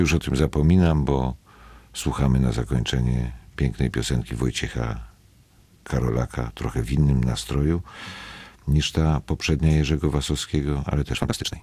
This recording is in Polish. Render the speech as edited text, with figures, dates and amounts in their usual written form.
Już o tym zapominam, bo słuchamy na zakończenie pięknej piosenki Wojciecha Karolaka, trochę w innym nastroju niż ta poprzednia Jerzego Wasowskiego, ale też fantastycznej.